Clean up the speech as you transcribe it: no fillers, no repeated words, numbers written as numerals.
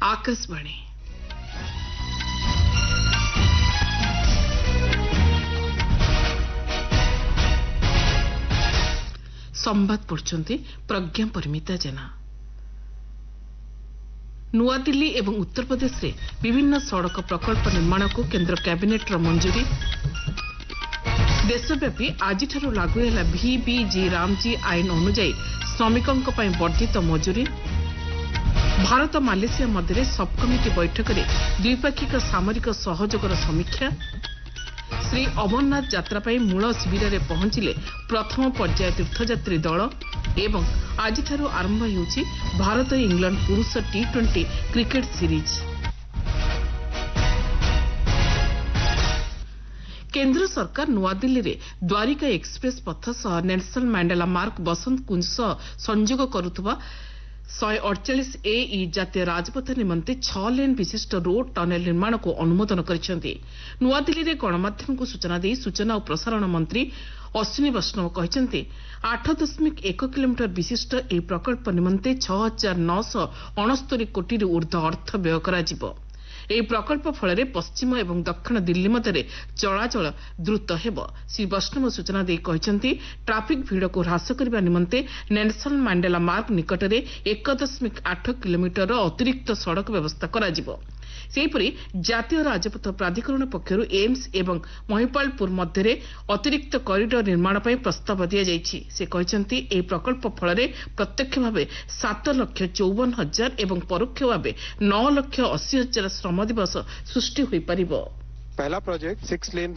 आकाशवाणी संवाद पढ़ुंट प्रज्ञा परिमिता जेना। नुआदिल्ली एवं उत्तर प्रदेश रे विभिन्न सड़क प्रकल्प निर्माण को केंद्र कैबिनेट रो मंजूरी। देशव्यापी आज लागू है VBG रामजी आईन अनुजाई श्रमिकों वर्धित मजूरी। भारत मालेशिया मध्य सब कमिटी बैठक में द्विपाक्षिक सामरिक सहयोगर समीक्षा। श्री अमरनाथ यात्रा मूल शिविर में पहुंचले प्रथम पर्याय तीर्थयात्री दल एवं आज आरंभ होउछि भारत इंग्लैंड पुरुष T20 क्रिकेट सीरीज। केंद्र सरकार नुआदिल्ली रे द्वारिका एक्सप्रेस पथ सह नेल्सन मैंडेला मार्ग बसंत कुंज सह संयोग करुवा 148A जातीय राजपथ निमंते 6 लेन विशिष्ट रोड टनेल निर्माण को अनुमोदन करिसेंति। नुआदिल्ली रे गणमाध्यम को सूचना दे सूचना और प्रसारण मंत्री अश्विनी वैष्णव कहते 8.1 किलोमीटर विशिष्ट यह प्रकल्प निमंते 6,969 कोटी ऊर्ध्व अर्थ व्यय कराजिबो। ଏହି ପ୍ରକଳ୍ପ ଫଳରେ ପଶ୍ଚିମ ଏବଂ ଦକ୍ଷିଣ ଦିଲ୍ଲୀ ମଧ୍ୟରେ ଚଳାଚଳ ଦ୍ରୁତ ହେବ। ଶ୍ରୀ ବୈଷ୍ଣବ ସୂଚନା ଦେଇ କହିଛନ୍ତି ଟ୍ରାଫିକ୍ ଭିଡ଼କୁ ହ୍ରାସ କରିବା ନିମନ୍ତେ ନେଲସନ ମାଣ୍ଡେଲା ମାର୍ଗ ନିକଟରେ 1.8 କିଲୋମିଟର ଅତିରିକ୍ତ ସଡ଼କ ବ୍ୟବସ୍ଥା କରାଯିବ। ସେହିପରି ଜାତୀୟ ରାଜପଥ ପ୍ରାଧିକରଣ ପକ୍ଷରୁ ଏମ୍ସ ଏବଂ ମହିପାଳପୁର ମଧ୍ୟରେ ଅତିରିକ୍ତ କରିଡର ନିର୍ମାଣ ପାଇଁ ପ୍ରସ୍ତାବ ଦିଆଯାଇଛି। ସେ କହିଛନ୍ତି ଏହି ପ୍ରକଳ୍ପ ଫଳରେ ପ୍ରତ୍ୟକ୍ଷ ଭାବେ 7,54,000 ଏବଂ ପରୋକ୍ଷ ଭାବେ 9,80,000 ଶ୍ରମ ଦିବସ ସୃଷ୍ଟି ହୋଇପାରିବ। पहला प्रोजेक्ट 6 लेन